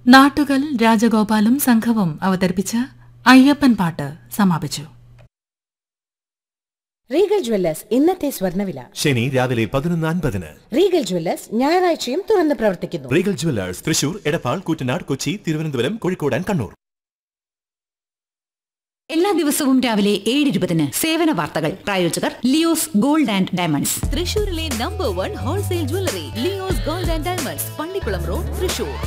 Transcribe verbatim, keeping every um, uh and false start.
നാട്ടുകൽ രാജഗോപാലും സംഘവും അവതരിപ്പിച്ച അയ്യപ്പൻ പാട്ട് സമാപിച്ചു. റീഗൽ ജ്വല്ലേഴ്സ് ഇന്നത്തെ സ്വർണ്ണവില. ശനി രാവിലെ പതിനൊന്ന് അൻപതിന്. റീഗൽ ജ്വല്ലേഴ്സ് ഞായറാഴ്ചയും തുറന്ന് പ്രവർത്തിക്കുന്നു. Regal Jewellers Thrissur, Edappal, Koottanad, Kochi, Thiruvananthapuram, Kozhikode and Kannur. എല്ലാ ദിവസവും രാവിലെ ഏഴ് ഇരുപതിന് സേവന വാർത്തകൾ. പ്രായോജകർ ലിയോസ് ഗോൾഡ് ആൻഡ് ഡയമണ്ട്സ്, തൃശൂരിലെ number one wholesale jewellery Leo's gold and diamonds, Pallikkulam road, Thrissur.